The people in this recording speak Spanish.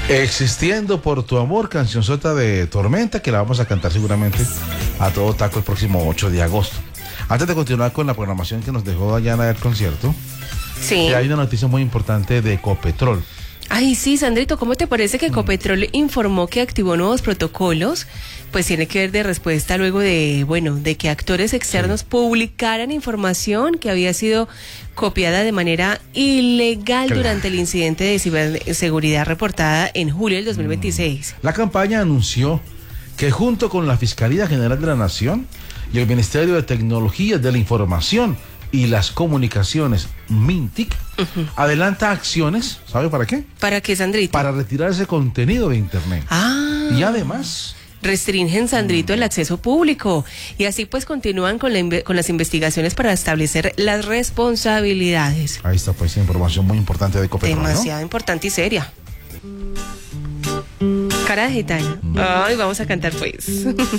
Existiendo por tu amor, cancionzota de Tormenta, que la vamos a cantar seguramente a todo taco el próximo 8 de agosto. Antes de continuar con la programación que nos dejó Dayana del concierto, Sí. hay una noticia muy importante de Ecopetrol. Ay, sí, Sandrito, ¿cómo te parece que Ecopetrol informó que activó nuevos protocolos? Pues tiene que ver de respuesta luego de que actores externos publicaran información que había sido copiada de manera ilegal Claro. durante el incidente de ciberseguridad reportada en julio del 2026. La campaña anunció que junto con la Fiscalía General de la Nación y el Ministerio de Tecnologías de la Información y las Comunicaciones, MINTIC, adelanta acciones, ¿sabe para qué? ¿Para qué, Sandrito? Para retirar ese contenido de Internet. Y además, Restringen, Sandrito, el acceso público. Y así pues continúan con las investigaciones para establecer las responsabilidades. ahí está pues información muy importante de Ecopetrol, ¿no? Demasiado importante y seria. Cara de gitana. Ay, vamos a cantar pues.